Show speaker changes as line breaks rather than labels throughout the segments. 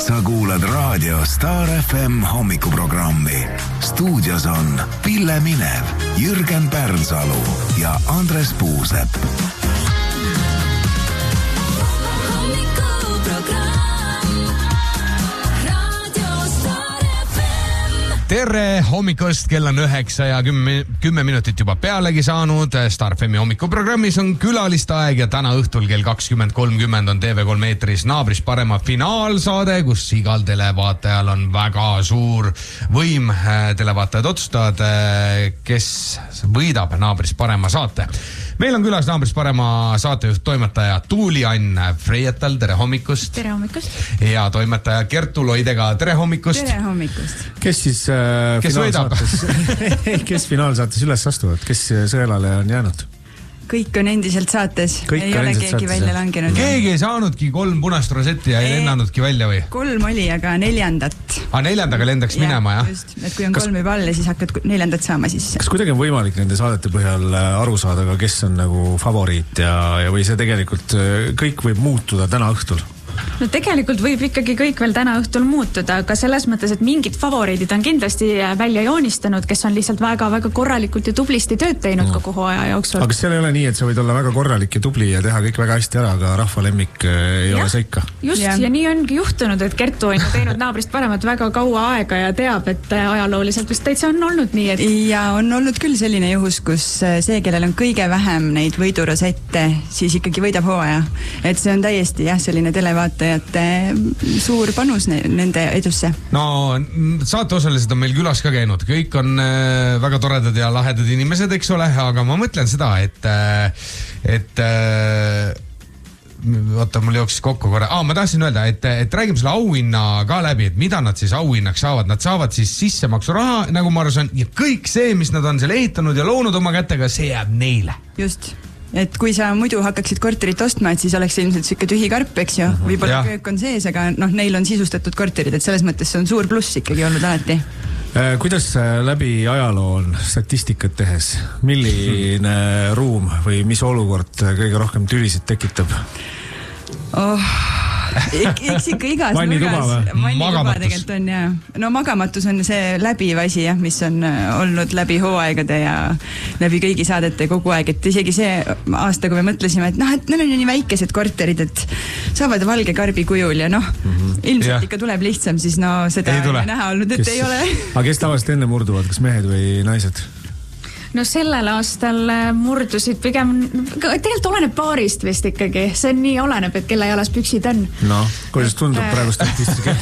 Sa kuulad raadio Star FM hommikuprogrammi. Stuudios on Pille Minev, Jürgen Pärnsalu ja Andres Puusepp.
Tere hommikust, kell on 9 ja 10 minutit juba pealegi saanud. Star FMi hommikuprogrammis on külaliste aeg ja täna õhtul kell 20.30 on TV3 eetris Naabris parema finaalsaade, kus igal televaatajal on väga suur võim. Televaatajad otsustavad, kes võidab Naabris parema saate. Meil on külas Naabris parema saatejuht toimetaja Tuuli-Ann Freietal, tere hommikust.
Tere hommikust.
Ja toimetaja Kertu Loidega, tere hommikust.
Tere hommikust.
Kes siis kes finaalsaates üles astuvad? Kes sõelale on jäänud?
Kõik on endiselt saates. Ei ole keegi välja langenud.
Keegi ei saanudki 3 punast rosetti ja ei lennanudki välja või?
3 oli, aga 4.
Neljandaga lendaks minema, jah?
Just, et kui on 3 juba all, siis hakkad 4. saama sisse.
Kas kuidagi on võimalik nende saadete põhjal aru saada, aga kes on nagu favoriit ja või see tegelikult kõik võib muutuda täna õhtul?
No tegelikult võib ikkagi kõik veel täna õhtul muutuda, aga selles mõttes, et mingid favoriidid on kindlasti välja joonistanud, kes on lihtsalt väga-väga korralikult ja tublisti tööd teinud kogu hooaja jooksul.
Aga kas seal ei ole nii, et sa võid olla väga korralik ja tubli ja teha kõik väga hästi ära, aga rahva lemmik ei ole seika?
Just, ja nii ongi juhtunud, et Kertu on teinud Naabrist paremat väga kaua aega ja teab, et ajalooliselt vist täitsa on olnud nii, et... Ja on olnud küll selline juhus, kus see, kellel on kõige vähem neid võidurosette, siis ikkagi võidab hooaja. Et see on täiesti selline televaatajate suur panus nende edusse.
No, saateosalised on meil külas ka käinud. Kõik on väga toredad ja lahedad inimesed, eks ole, aga ma mõtlen seda, et oota, mul jooksis kokku korra. Ma tahtsin öelda, et räägime selle auhinna ka läbi, et mida nad siis auhinnaks saavad. Nad saavad siis sissemaksu raha, nagu ma arvan, ja kõik see, mis nad on seal ehitanud ja loonud oma kätega, see jääb neile.
Just. Et kui sa muidu hakkaksid korterit ostma, et siis oleks ilmselt siuke tühi karp, eks ju. Võib-olla köök on sees, aga neil on sisustatud korterid, et selles mõttes see on suur pluss ikkagi olnud alati.
Kuidas läbi ajaloo on statistikat tehes? Milline ruum või mis olukord kõige rohkem tülisid tekitab?
Eks ikka igas nurgas. Mannituba tegelikult on, jah. No magamatus on see läbiv asi, mis on olnud läbi hooaegade ja läbi kõigi saadete kogu aeg. Et isegi see aasta, kui me mõtlesime, et et need on ju nii väikesed korterid, et saavad valge karbi kujul ja ilmselt ikka tuleb lihtsam, siis seda ei näha olnud, et ei ole.
Aga kes tavaliselt enne murduvad, kas mehed või naised?
No sellel aastal murdusid pigem, tegelikult oleneb paarist vist ikkagi, see nii oleneb, et kelle jalas püksid on.
No, kuidas tundub praegu statistika?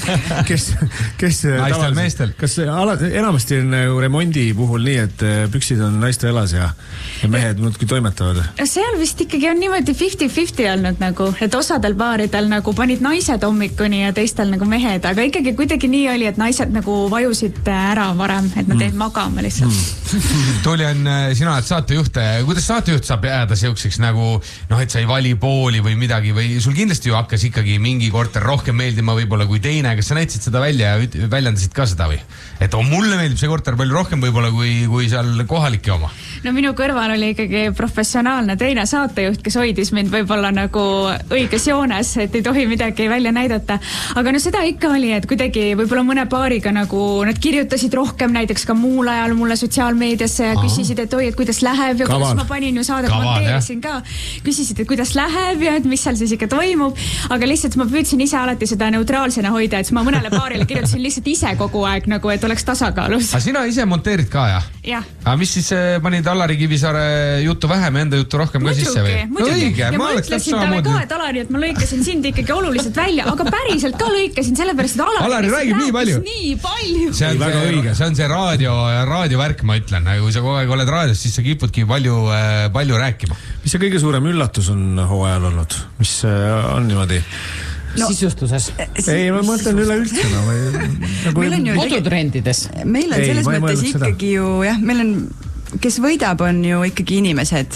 Kes
naistel, meestel?
Kas enamasti on remondi puhul nii, et püksid on naiste jalas ja mehed muudki toimetavad?
Seal vist ikkagi on niimoodi 50-50 olnud nagu, et osadel paaridel nagu panid naised hommikuni ja teistel nagu mehed, aga ikkagi kuidagi nii oli, et naised nagu vajusid ära varem, et nad jäid magama lihtsalt.
Tuuli-Ann, sina oled saatejuht. Kuidas saatejuht saab jääda siukseks nagu, et sa ei vali pooli või midagi või sul kindlasti ju hakkas ikkagi mingi korter rohkem meeldima võib-olla kui teine. Kas sa näitasid seda välja ja väljendasid ka seda või? Et mulle meeldib see korter palju rohkem võib-olla kui seal kohalike oma. No minu kõrval oli ikkagi professionaalne teine saatejuht, kes hoidis mind võib-olla nagu õiges joones, et ei tohi midagi välja näidata. Aga seda ikka oli, et kuidagi võib-olla mõne paariga nagu nad kirjutasid rohkem näiteks ka muul ajal mulle sotsiaalmeediasse ja küsisid, et oi, et kuidas läheb ja kuidas ma panin ju saadet, monteerisin ka. Küsisid, et kuidas läheb ja et mis seal siis ikka toimub. Aga lihtsalt ma püüdsin ise alati seda neutraalsena hoida, et ma mõnele paarile kirjutasin lihtsalt ise kogu aeg nagu, et oleks tasakaalus. Aga sina ise monteerid ka, jah? Jah. Aga mis siis panid Alari Kivisaare juttu vähem ja enda juttu rohkem ka sisse või?
Muidugi. Ja ma ütlesin talle ka, et Alari, et ma lõikasin sind ikkagi oluliselt välja, aga päriselt ka lõikasin sellepärast, et Alari
räägib nii palju. See on väga õige. See on see raadiovärk, ma ütlen. Kui sa kogu aeg oled raadios, siis sa kipudki palju rääkima.
Mis see kõige suurem üllatus on hooajal olnud? Mis on niimoodi?
Sisustuses.
Ei, ma mõtlen üleüldse.
Modutrendides.
Meil on selles mõttes ikkagi ju, meil on, kes võidab, on ju ikkagi inimesed.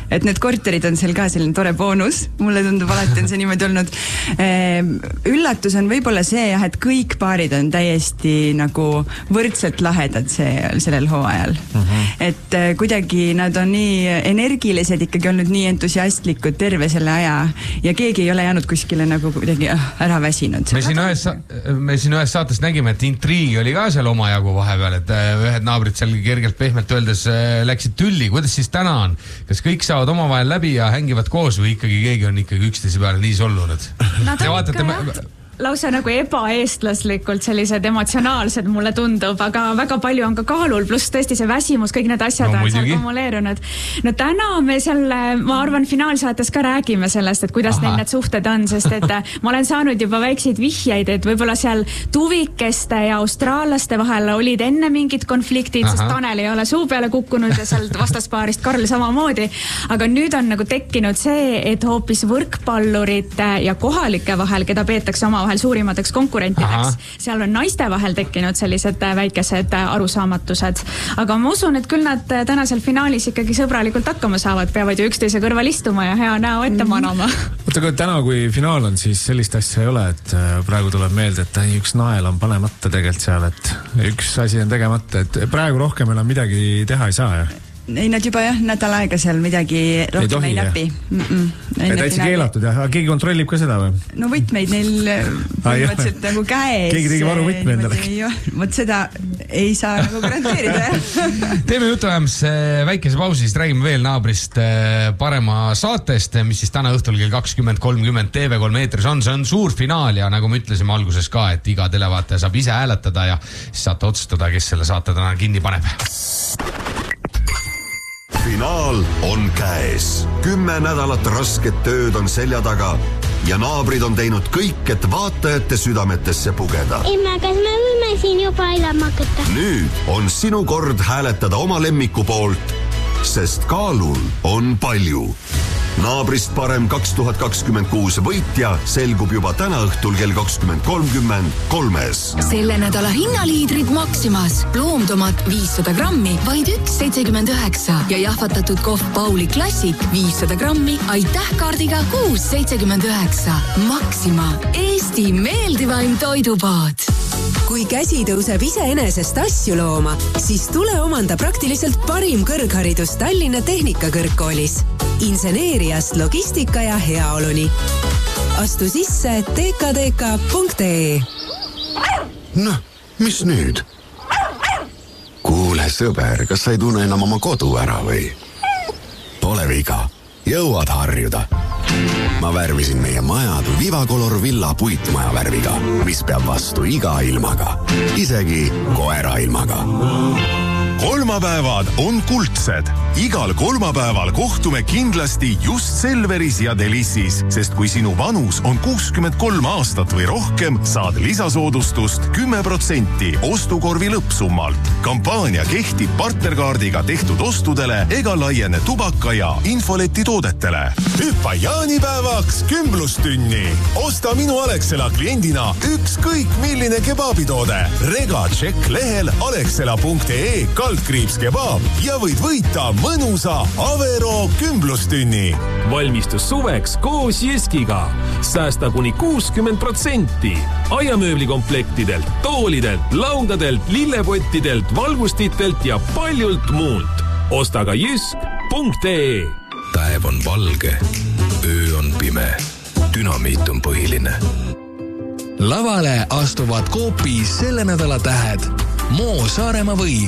et need korterid on seal ka selline tore boonus, mulle tundub alati on see niimoodi olnud. Üllatus on võib-olla see jah, et kõik paarid on täiesti nagu võrdselt lahedad sellel hooajal. Et kuidagi nad on nii energilised, ikkagi olnud nii entusiastlikud terve selle aja ja keegi ei ole jäänud kuskile nagu kuidagi ära väsinud.
Me siin ühes saates nägime, et intriigi oli ka seal omajagu vahepeal, et ühed naabrid seal kergelt pehmelt öeldes läksid tülli. Kuidas siis täna on? Kas kõik saavad omavahel läbi ja hängivad koos või ikkagi keegi on ikkagi üksteise peale nii sollunud?
Nad on ikka lausa nagu ebaeestlaslikult sellised emotsionaalsed mulle tundub, aga väga palju on ka kaalul, pluss tõesti see väsimus, kõik need asjad on seal kumuleerunud. No täna me seal, ma arvan, finaalsaates ka räägime sellest, et kuidas neil need suhted on, sest et ma olen saanud juba väikseid vihjeid, et võib-olla seal tuvikeste ja austraallaste vahel olid enne mingid konfliktid, sest Tanel ei ole suu peale kukkunud ja seal vastaspaarist Karl samamoodi, aga nüüd on nagu tekkinud see, et hoopis võrkpallurite ja kohalike vahel, keda peetakse omavahel suurimateks konkurentideks. Seal on naiste vahel tekkinud sellised väikesed arusaamatused. Aga ma usun, et küll nad tänasel finaalis ikkagi sõbralikult hakkama saavad, peavad ju üksteise kõrval istuma ja hea näo ette manama.
Oota, kui täna, kui finaal on, siis sellist asja ei ole, et praegu tuleb meelde, et üks nael on panemata tegelikult seal, et üks asi on tegemata, et praegu rohkem enam midagi teha ei saa, jah?
Ei, nad juba nädal aega seal midagi rohkem ei näpi.
Täitsa keelatud, jah? Keegi kontrollib ka seda või?
No võtmeid neil põhimõtteliselt nagu käes.
Keegi tegi varu võtme endale.
Võt seda ei saa nagu garanteerida, jah?
Teeme jutuajams väikese pausi, siis räägime veel naabrist parema saatest, mis siis täna õhtul kell 20.30 TV3 eetris on. See on suur finaal ja nagu me ütlesime alguses ka, et iga televaataja saab ise hääletada ja siis saate otsustada, kes selle saate täna kinni paneb.
Finaal on käes. 10 nädalat rasket tööd on selja taga ja naabrid on teinud kõik, et vaatajate südametesse pugeda.
Emme, kas me võime siin juba elama hakata?
Nüüd on sinu kord hääletada oma lemmiku poolt, sest kaalul on palju. Naabrist parem 2026 võitja selgub juba täna õhtul kell 20.30 3-s.
Selle nädala hinnaliidrid Maximas. Ploomtomat 500 grammi, vaid 1,79 ja jahvatatud kohv Pauli Classic 500 grammi, aitäh kaardiga 6,79. Maxima, Eesti meeldivaim toidupaad.
Kui käsi tõuseb iseenesest asju looma, siis tule omanda praktiliselt parim kõrgharidus Tallinna Tehnikakõrgkoolis. Inseneeriast logistika ja heaoluni. Astu sisse tkdk.ee.
Noh, mis nüüd? Kuule, sõber, kas sa ei tunne enam oma kodu ära või? Pole viga, jõuad harjuda. Ma värvisin meie majad Vivacolor Villa puitmaja värviga, mis peab vastu iga ilmaga, isegi koera ilmaga.
Kolmapäevad on kuldsed. Igal kolmapäeval kohtume kindlasti just Selveris ja Delissis, sest kui sinu vanus on 63 aastat või rohkem, saad lisasoodustust 10% ostukorvi lõppsummalt. Kampaania kehtib partnerkaardiga tehtud ostudele ega laiene tubaka ja infoleti toodetele. Hüppa jaanipäevaks kümblustünni. Osta minu Alexela kliendina ükskõik milline kebabitoode. Rega tšekk lehel alexela.ee kaldkriipskebab ja võid võita mõnusa Avero kümblustünni.
Valmistus suveks koos Jyskiga. Säästa kuni 60%. Aiamööblikomplektidelt, toolidelt, laudadelt, lillepottidelt, valgustitelt ja paljult muult. Osta ka jysk.ee.
Päev on valge, öö on pime, dünamiit on põhiline. Lavale astuvad Coopis selle nädala tähed. Moo Saaremaa või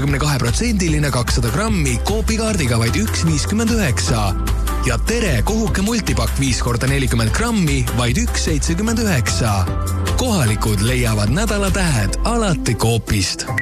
82% 200 grammi Coopi kaardiga vaid 1,59 ja Tere kohuke multipakk 5x40 grammi vaid 1,79. Kohalikud leiavad nädala tähed alati Coopist.